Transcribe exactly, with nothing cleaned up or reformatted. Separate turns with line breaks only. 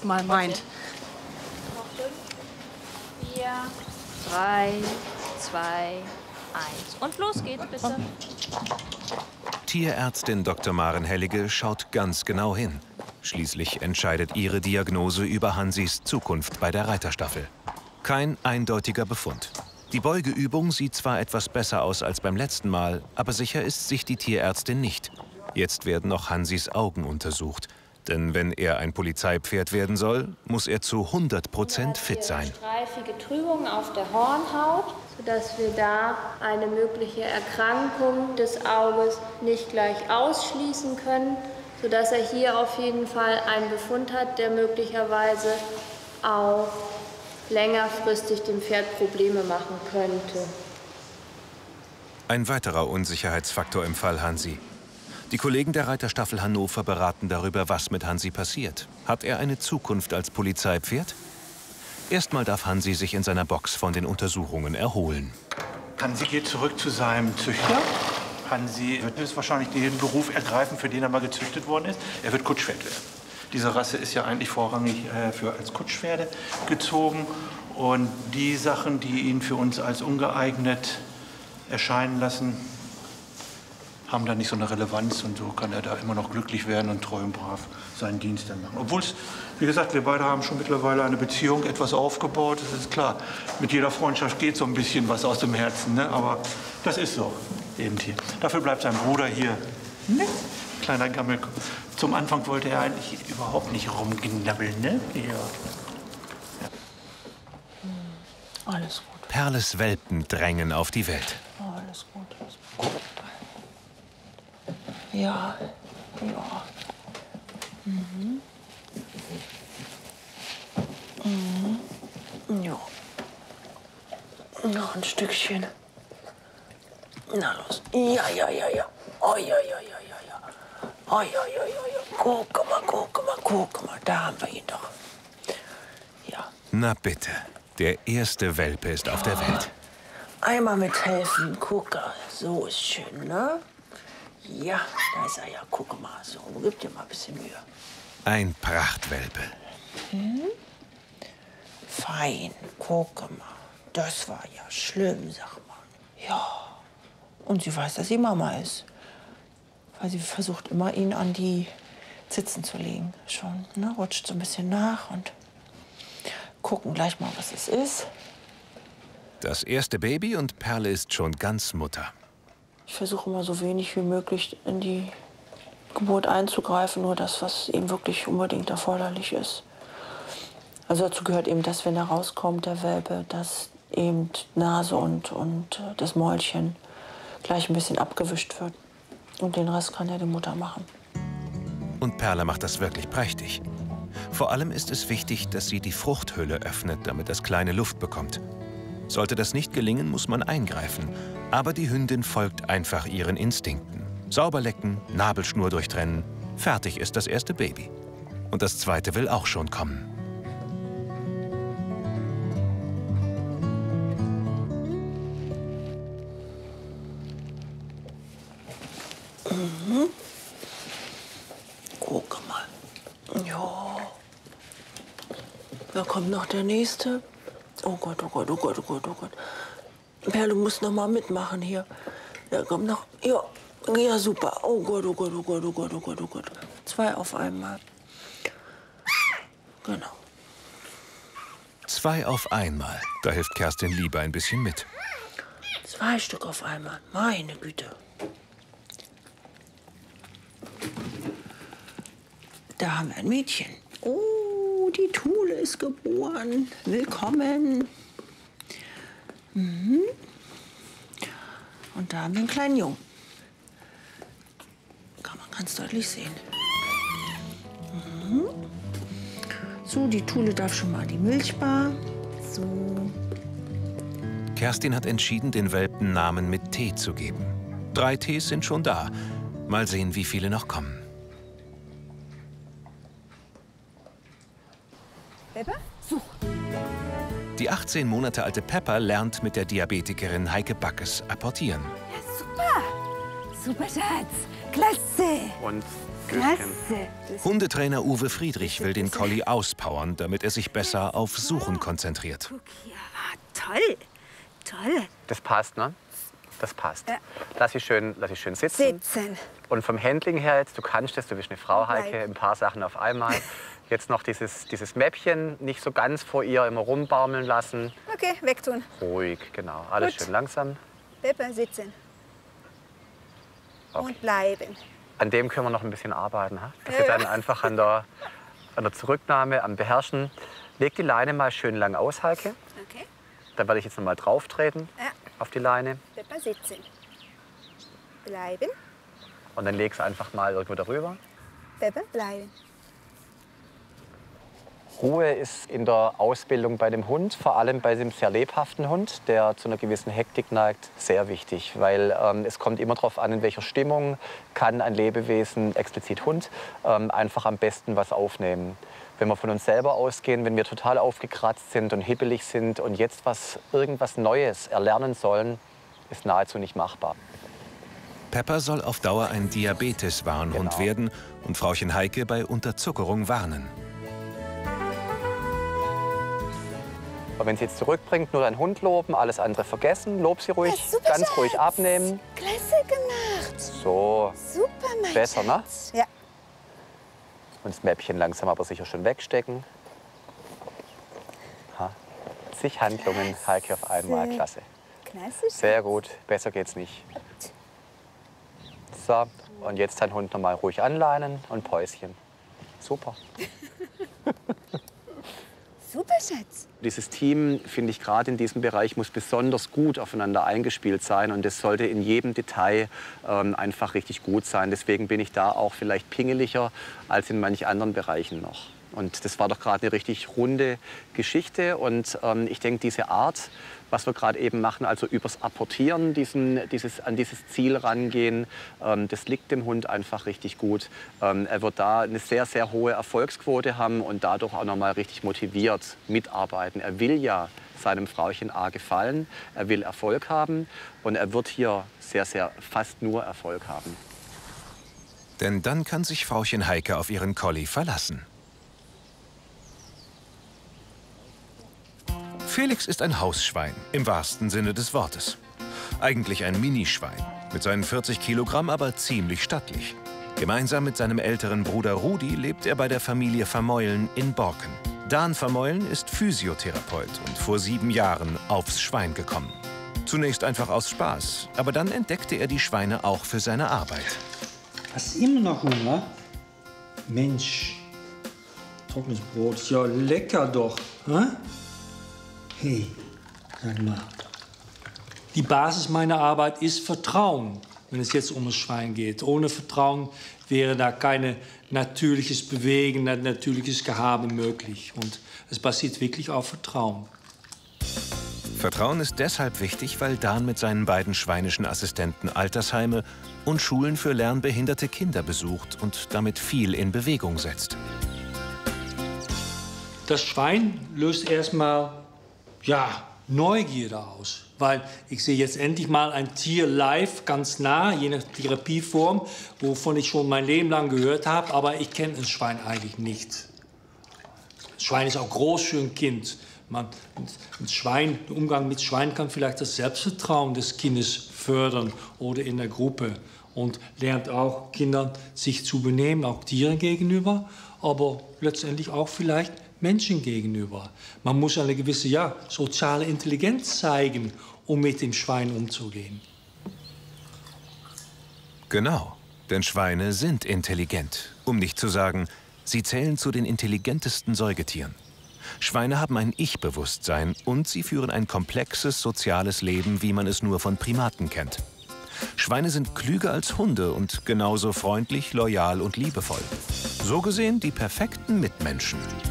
letzten Mal meint.
Vier, drei, zwei, eins. Und los geht's, bitte.
Tierärztin Doktor Maren Hellige schaut ganz genau hin. Schließlich entscheidet ihre Diagnose über Hansis Zukunft bei der Reiterstaffel. Kein eindeutiger Befund. Die Beugeübung sieht zwar etwas besser aus als beim letzten Mal, aber sicher ist sich die Tierärztin nicht. Jetzt werden noch Hansis Augen untersucht. Denn wenn er ein Polizeipferd werden soll, muss er zu hundert Prozent fit sein.
Streifige Trübung auf der Hornhaut, sodass wir da eine mögliche Erkrankung des Auges nicht gleich ausschließen können, sodass er hier auf jeden Fall einen Befund hat, der möglicherweise auch längerfristig dem Pferd Probleme machen könnte.
Ein weiterer Unsicherheitsfaktor im Fall Hansi. Die Kollegen der Reiterstaffel Hannover beraten darüber, was mit Hansi passiert. Hat er eine Zukunft als Polizeipferd? Erstmal darf Hansi sich in seiner Box von den Untersuchungen erholen.
Hansi geht zurück zu seinem Züchter. Hansi wird höchstwahrscheinlich den Beruf ergreifen, für den er mal gezüchtet worden ist. Er wird Kutschpferd werden. Diese Rasse ist ja eigentlich vorrangig äh, für als Kutschpferde gezogen. Und die Sachen, die ihn für uns als ungeeignet erscheinen lassen, haben da nicht so eine Relevanz. Und so kann er da immer noch glücklich werden und treu und brav seinen Dienst dann machen. Obwohl es, wie gesagt, wir beide haben schon mittlerweile eine Beziehung etwas aufgebaut. Das ist klar, mit jeder Freundschaft geht so ein bisschen was aus dem Herzen. Ne? Aber das ist so eben hier. Dafür bleibt sein Bruder hier. Ne? Kleiner Gammel. Zum Anfang wollte er eigentlich überhaupt nicht rumgnabbeln, ne? Ja. Ja.
Alles gut.
Perles Welpen drängen auf die Welt.
Oh, alles gut, alles gut. Ja, ja. Mhm. Mhm. Ja. Noch ein Stückchen. Na los. Ja, ja, ja, ja. Oh, ja, ja, ja, ja, ja. Oh, ja, ja, ja, ja. Guck mal, guck mal, guck mal. Da haben wir ihn doch. Ja.
Na bitte. Der erste Welpe ist auf der Welt.
Einmal mithelfen. Guck, so ist schön, ne? Ja, da ist er ja. Guck mal, so. Gib dir mal ein bisschen Mühe.
Ein Prachtwelpe.
Hm? Fein. Guck mal. Das war ja schlimm, sag mal. Ja. Und sie weiß, dass sie Mama ist. Weil sie versucht immer, ihn an die Zitzen zu legen. Schon, ne? Rutscht so ein bisschen nach und gucken gleich mal, was es ist.
Das erste Baby und Perle ist schon ganz Mutter.
Ich versuche immer so wenig wie möglich in die Geburt einzugreifen, nur das, was eben wirklich unbedingt erforderlich ist. Also dazu gehört eben, dass wenn er rauskommt, der Welpe, dass eben Nase und, und das Mäulchen gleich ein bisschen abgewischt wird. Und den Rest kann ja die Mutter machen.
Und Perle macht das wirklich prächtig. Vor allem ist es wichtig, dass sie die Fruchthülle öffnet, damit das Kleine Luft bekommt. Sollte das nicht gelingen, muss man eingreifen. Aber die Hündin folgt einfach ihren Instinkten. Sauber lecken, Nabelschnur durchtrennen. Fertig ist das erste Baby. Und das zweite will auch schon kommen.
Mhm. Guck mal. Ja. Da kommt noch der nächste. Oh Gott, oh Gott, oh Gott, oh Gott, oh Gott. Perle, du musst noch mal mitmachen hier. Da kommt noch. Ja, ja, super. Oh Gott, oh Gott, oh Gott, oh Gott, oh Gott, oh Gott. Zwei auf einmal. Genau.
Zwei auf einmal. Da hilft Kerstin lieber ein bisschen mit.
Zwei Stück auf einmal. Meine Güte. Da haben wir ein Mädchen. Oh, die Thule ist geboren. Willkommen. Mhm. Und da haben wir einen kleinen Jungen. Kann man ganz deutlich sehen. Mhm. So, die Thule darf schon mal die Milchbar. So.
Kerstin hat entschieden, den Welpen Namen mit T zu geben. Drei Ts sind schon da. Mal sehen, wie viele noch kommen.
Pepper? Such.
Die achtzehn Monate alte Pepper lernt mit der Diabetikerin Heike Backes apportieren.
Ja, super. Super, Schatz. Klasse.
Und
Klasse.
Hundetrainer Uwe Friedrich will den Collie auspowern, damit er sich besser auf Suchen konzentriert.
Guck hier, war toll. Toll.
Das passt, ne? Das passt.
Ja.
Lass dich schön, lass dich schön sitzen.
Sitzen.
Und vom Handling her jetzt, du kannst das, du bist eine Frau, Heike,
Bleib.
ein paar Sachen auf einmal. Jetzt noch dieses, dieses Mäppchen, nicht so ganz vor ihr immer rumbaumeln lassen.
Okay, wegtun.
Ruhig, genau. Alles
Gut.
schön langsam.
Pepper, sitzen.
Okay.
Und bleiben.
An dem können wir noch ein bisschen arbeiten. Ha? Dass
Ja,
wir
ja.
dann einfach an der, an der Zurücknahme, am Beherrschen. Leg die Leine mal schön lang aus, Heike.
Okay.
Da werde ich jetzt noch mal drauf treten
Ja.
auf die Leine.
Pepper, sitzen. Bleiben.
Und dann leg es einfach mal irgendwo darüber.
Pepper, bleiben.
Ruhe ist in der Ausbildung bei dem Hund, vor allem bei dem sehr lebhaften Hund, der zu einer gewissen Hektik neigt, sehr wichtig. Weil ähm, es kommt immer darauf an, in welcher Stimmung kann ein Lebewesen, explizit Hund, ähm, einfach am besten was aufnehmen. Wenn wir von uns selber ausgehen, wenn wir total aufgekratzt sind und hibbelig sind und jetzt was, irgendwas Neues erlernen sollen, ist nahezu nicht machbar.
Pepper soll auf Dauer ein Diabetes-Warnhund
Genau.
werden und Frauchen Heike bei Unterzuckerung warnen.
Aber wenn sie jetzt zurückbringt, nur deinen Hund loben, alles andere vergessen, lob sie ruhig,
Ja, super,
ganz
Schatz.
ruhig abnehmen.
Klasse gemacht.
So,
Super, mein
Besser, ne?
Schatz. Ja.
und das Mäppchen langsam aber sicher schön wegstecken. Ha. Zig Handlungen, Heike auf einmal, klasse.
Klasse.
Sehr gut, besser geht's nicht. So, und jetzt dein Hund noch mal ruhig anleinen und Päuschen. Super.
Super, Schatz.
Dieses Team, finde ich, gerade in diesem Bereich muss besonders gut aufeinander eingespielt sein. Und es sollte in jedem Detail ähm, einfach richtig gut sein. Deswegen bin ich da auch vielleicht pingeliger als in manch anderen Bereichen noch. Und das war doch gerade eine richtig runde Geschichte. Und ähm, ich denke, diese Art, was wir gerade eben machen, also übers Apportieren, diesen, dieses, an dieses Ziel rangehen, ähm, das liegt dem Hund einfach richtig gut. Ähm, er wird da eine sehr, sehr hohe Erfolgsquote haben und dadurch auch noch mal richtig motiviert mitarbeiten. Er will ja seinem Frauchen A gefallen, er will Erfolg haben und er wird hier sehr, sehr fast nur Erfolg haben.
Denn dann kann sich Frauchen Heike auf ihren Collie verlassen. Felix ist ein Hausschwein, im wahrsten Sinne des Wortes. Eigentlich ein Minischwein, mit seinen vierzig Kilogramm aber ziemlich stattlich. Gemeinsam mit seinem älteren Bruder Rudi lebt er bei der Familie Vermeulen in Borken. Dan Vermeulen ist Physiotherapeut und vor sieben Jahren aufs Schwein gekommen. Zunächst einfach aus Spaß, aber dann entdeckte er die Schweine auch für seine Arbeit.
Hast du immer noch Hunger? Mensch, trockenes Brot ist ja lecker doch. Hä? Hey, sag mal. Die Basis meiner Arbeit ist Vertrauen, wenn es jetzt um das Schwein geht. Ohne Vertrauen wäre da kein natürliches Bewegen, ein natürliches Gehabe möglich. Und es basiert wirklich auf Vertrauen.
Vertrauen ist deshalb wichtig, weil Dan mit seinen beiden schweinischen Assistenten Altersheime und Schulen für lernbehinderte Kinder besucht und damit viel in Bewegung setzt.
Das Schwein löst erstmal ja, Neugierde aus. Weil ich sehe jetzt endlich mal ein Tier live, ganz nah, je nach Therapieform, wovon ich schon mein Leben lang gehört habe, aber ich kenne ein Schwein eigentlich nicht. Das Schwein ist auch groß für ein Kind. Man, ein Schwein, der Umgang mit Schwein kann vielleicht das Selbstvertrauen des Kindes fördern oder in der Gruppe. Und lernt auch Kindern, sich zu benehmen, auch Tieren gegenüber, aber letztendlich auch vielleicht Menschen gegenüber. Man muss eine gewisse ja, soziale Intelligenz zeigen, um mit dem Schwein umzugehen.
Genau, denn Schweine sind intelligent. Um nicht zu sagen, sie zählen zu den intelligentesten Säugetieren. Schweine haben ein Ich-Bewusstsein und sie führen ein komplexes soziales Leben, wie man es nur von Primaten kennt. Schweine sind klüger als Hunde und genauso freundlich, loyal und liebevoll. So gesehen die perfekten Mitmenschen.